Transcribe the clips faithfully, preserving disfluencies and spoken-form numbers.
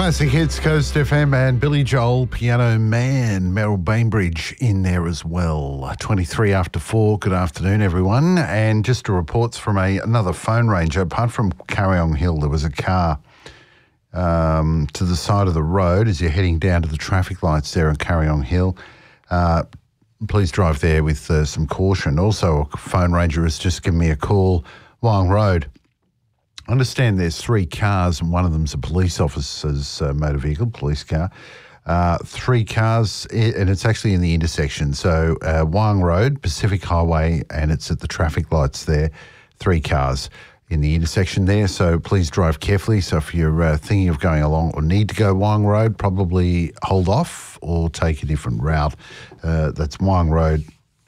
Classic Hits, Coast F M, and Billy Joel, Piano Man, Merrill Bainbridge in there as well. twenty-three after four, good afternoon everyone. And just a reports from a, another phone ranger. Apart from Carryong Hill, there was a car um, to the side of the road as you're heading down to the traffic lights there on Carryong Hill. Uh, please drive there with uh, some caution. Also, a phone ranger has just given me a call, Wyong Road. I understand there's three cars and one of them's a police officer's uh, motor vehicle, police car. Uh, three cars, and it's actually in the intersection. So uh, Wyong Road, Pacific Highway, and it's at the traffic lights there. Three cars in the intersection there. So please drive carefully. So if you're uh, thinking of going along or need to go Wyong Road, probably hold off or take a different route. Uh, that's Wyong Road,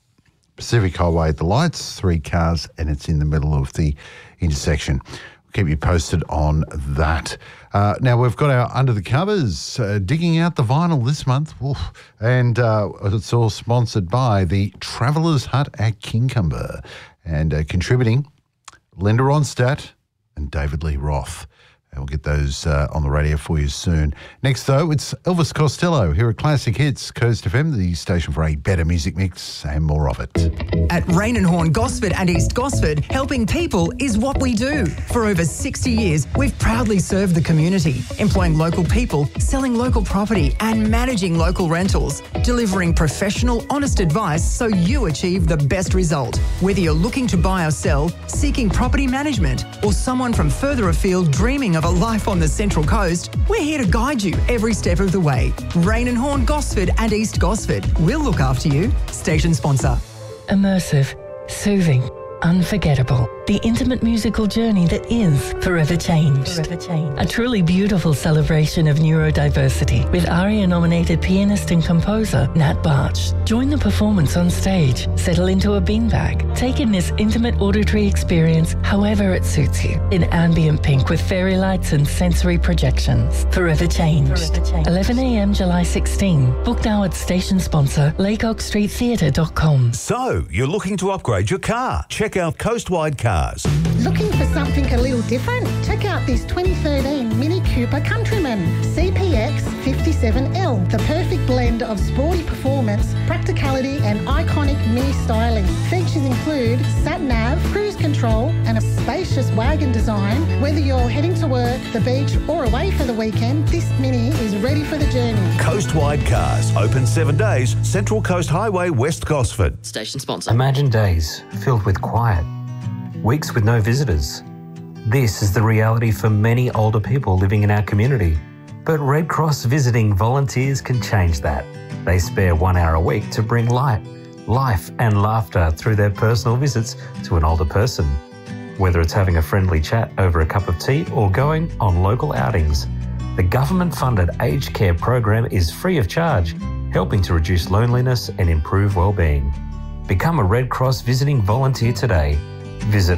Pacific Highway at the lights, three cars, and it's in the middle of the intersection. Keep you posted on that. Uh, now, we've got our Under the Covers, uh, digging out the vinyl this month. Oof. And uh, it's all sponsored by the Travellers Hut at Kincumber. And uh, contributing, Linda Ronstadt and David Lee Roth. And we'll get those uh, on the radio for you soon. Next, though, it's Elvis Costello here at Classic Hits, Coast F M, the station for a better music mix and more of it. At Rain and Horn Gosford and East Gosford, helping people is what we do. For over sixty years, we've proudly served the community, employing local people, selling local property and managing local rentals, delivering professional, honest advice so you achieve the best result. Whether you're looking to buy or sell, seeking property management, or someone from further afield dreaming of a life on the Central Coast, we're here to guide you every step of the way. Rain and Horn Gosford and East Gosford. We'll look after you. Station sponsor. Immersive, soothing, unforgettable. The intimate musical journey that is Forever Changed. Forever Changed. A truly beautiful celebration of neurodiversity with ARIA-nominated pianist and composer Nat Barch. Join the performance on stage, settle into a beanbag, take in this intimate auditory experience however it suits you. In ambient pink with fairy lights and sensory projections. Forever Changed. Forever Changed. eleven a m July sixteenth. Book now at station sponsor laycock street theatre dot com. So, you're looking to upgrade your car? Check out Coastwide Cars. Looking for something a little different? Check out this twenty thirteen Mini Cooper Countryman C P X fifty-seven L, the perfect blend of sporty performance, practicality and iconic mini styling. Features include sat-nav, cruise control and a spacious wagon design. Whether you're heading to work, the beach or away for the weekend, this Mini is ready for the journey. Coastwide Cars, open seven days, Central Coast Highway, West Gosford. Station sponsor. Imagine days filled with quiet, weeks with no visitors. This is the reality for many older people living in our community. But Red Cross visiting volunteers can change that. They spare one hour a week to bring light, life and laughter through their personal visits to an older person. Whether it's having a friendly chat over a cup of tea or going on local outings, the government-funded aged care program is free of charge, helping to reduce loneliness and improve well-being. Become a Red Cross visiting volunteer today. Visit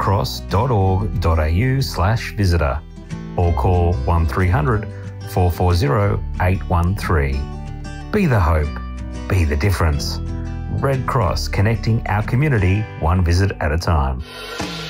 redcross.org.au slash visitor or call one three hundred, four four zero, eight one three. Be the hope. Be the difference. Red Cross, connecting our community one visit at a time.